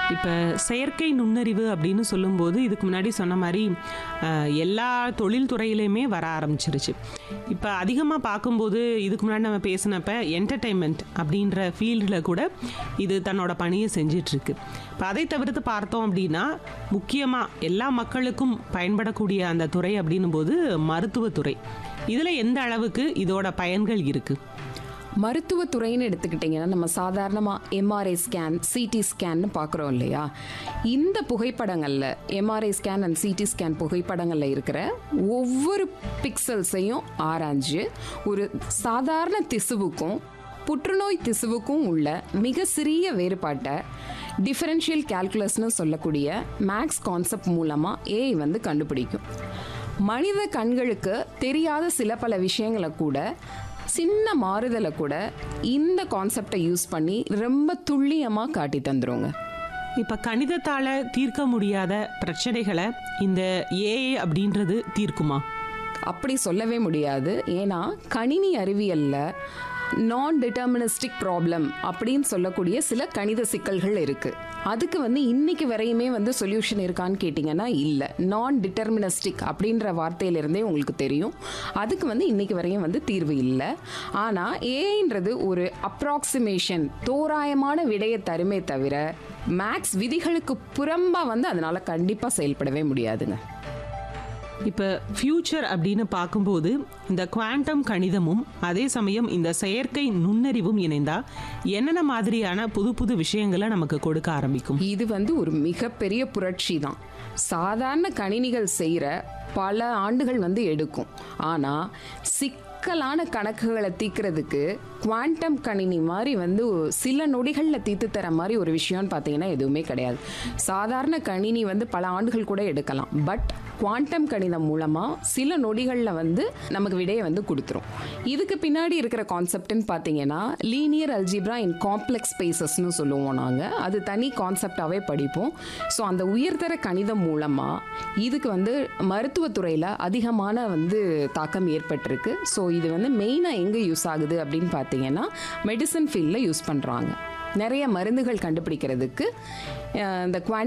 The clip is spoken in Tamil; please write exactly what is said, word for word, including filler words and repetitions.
இப்போ செயற்கை நுண்ணறிவு அப்படின்னு சொல்லும்போது இதுக்கு முன்னாடி சொன்ன மாதிரி அஹ், எல்லா தொழில் துறையிலையுமே வர ஆரம்பிச்சிருச்சு. இப்போ அதிகமாக பார்க்கும்போது இதுக்கு முன்னாடி நம்ம பேசினப்ப என்டர்டெயின்மெண்ட் அப்படின்ற ஃபீல்டில் கூட இது தன்னோட பணியை செஞ்சிட்ருக்கு. இப்போ அதை தவிர்த்து பார்த்தோம் அப்படின்னா முக்கியமாக எல்லா மக்களுக்கும் பயன்படக்கூடிய அந்த துறை அப்படின்னும் போது மருத்துவத்துறை. இதில் எந்த அளவுக்கு இதோட பயன்கள் இருக்குது? மருத்துவத்துறைன்னு எடுத்துக்கிட்டிங்கன்னா நம்ம சாதாரணமாக எம்ஆர்ஐ ஸ்கேன், சிடி ஸ்கேன்னு பார்க்குறோம் இல்லையா? இந்த புகைப்படங்களில் MRI scan and CT scan புகைப்படங்களில் இருக்கிற ஒவ்வொரு பிக்சல்ஸையும் ஆராய்ஞ்சு ஒரு சாதாரண திசுவுக்கும் புற்றுநோய் திசுவுக்கும் உள்ள மிக சிறிய வேறுபாட்டை டிஃபரன்ஷியல் கால்குலஸ்னு சொல்லக்கூடிய மேக்ஸ் கான்செப்ட் மூலமாக ஏஐ வந்து கண்டுபிடிக்கும். மனித கண்களுக்கு தெரியாத சில பல விஷயங்களை கூட, சின்ன மாறுதலை கூட இந்த கான்செப்டை யூஸ் பண்ணி ரொம்ப துல்லியமாக காட்டி தந்துருங்க. இப்போ கணிதத்தால் தீர்க்க முடியாத பிரச்சனைகளை இந்த ஏஐ அப்படின்றது தீர்க்குமா? அப்படி சொல்லவே முடியாது. ஏன்னா கணினி அறிவியலில் நான் டிட்டர்மினிஸ்டிக் ப்ராப்ளம் அப்படின்னு சொல்லக்கூடிய சில கணித சிக்கல்கள் இருக்குது. அதுக்கு வந்து இன்னைக்கு வரையுமே வந்து சொல்யூஷன் இருக்கான்னு கேட்டிங்கன்னா இல்லை. நான் டிட்டர்மினிஸ்டிக் அப்படின்ற வார்த்தையிலிருந்தே உங்களுக்கு தெரியும், அதுக்கு வந்து இன்னைக்கு வரையும் வந்து தீர்வு இல்லை. ஆனால் ஏஐன்றது ஒரு அப்ராக்சிமேஷன், தோராயமான விடையை தருமே தவிர மேக்ஸ் விதிகளுக்கு புறம்பாக வந்து அதனால் கண்டிப்பாக செயல்படவே முடியாதுங்க. இப்போ ஃப்யூச்சர் அப்படின்னு பார்க்கும்போது இந்த குவாண்டம் கணிதமும் அதே சமயம் இந்த செயற்கை நுண்ணறிவும் இணைந்தா என்னென்ன மாதிரியான புது புது விஷயங்களை நமக்கு கொடுக்க ஆரம்பிக்கும்? இது வந்து ஒரு மிகப்பெரிய புரட்சி தான். சாதாரண கணினிகள் செய்கிற பல ஆண்டுகள் வந்து எடுக்கும். ஆனால் சிக்கலான கணக்குகளை தீர்க்கிறதுக்கு குவாண்டம் கணினி மாதிரி வந்து சில நொடிகளில் தீர்த்து தர மாதிரி ஒரு விஷயம்னு பார்த்தீங்கன்னா எதுவுமே கிடையாது. சாதாரண கணினி வந்து பல ஆண்டுகள் கூட எடுக்கலாம். பட் குவாண்டம் கணிதம் மூலமாக சில நொடிகளில் வந்து நமக்கு விடையை வந்து கொடுத்துரும். இதுக்கு பின்னாடி இருக்கிற கான்செப்ட்னு பார்த்தீங்கன்னா லீனியர் அல்ஜிப்ரா இன் காம்ப்ளெக்ஸ் ஸ்பேசஸ்னு சொல்லுவோம் நாங்கள். அது தனி கான்செப்டாகவே படிப்போம். ஸோ அந்த உயர்தர கணிதம் மூலமாக இதுக்கு வந்து மருத்துவத்துறையில் அதிகமான வந்து தாக்கம் ஏற்பட்டிருக்கு. ஸோ இது வந்து மெயினாக எங்கே யூஸ் ஆகுது அப்படின்னு பார்த்தீங்கன்னா மெடிசன் ஃபீல்டில் யூஸ் பண்ணுறாங்க. நிறைய மருந்துகள் கண்டுபிடிக்கிறதுக்கு இந்த குவாண்டம்